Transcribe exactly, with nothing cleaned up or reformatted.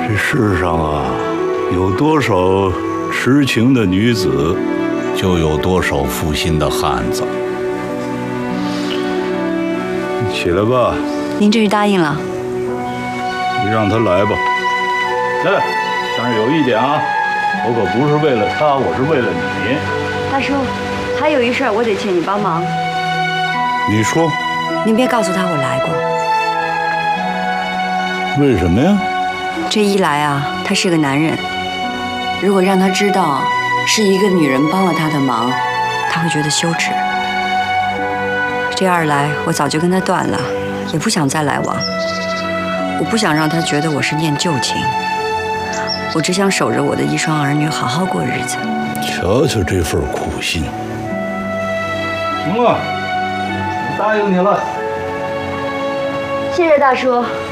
这世上啊，有多少痴情的女子，就有多少负心的汉子。你起来吧。 您这是答应了？ 你让他来吧。来，但是有一点啊，我可不是为了他，我是为了你。 大叔，还有一事我得请你帮忙。 你说。 您别告诉他我来过。为什么呀？ 这一来啊，他是个男人，如果让他知道是一个女人帮了他的忙，他会觉得羞耻。这二来，我早就跟他断了，也不想再来往。我不想让他觉得我是念旧情，我只想守着我的一双儿女，好好过日子。 瞧瞧这份苦心。行了，我答应你了。 谢谢大叔。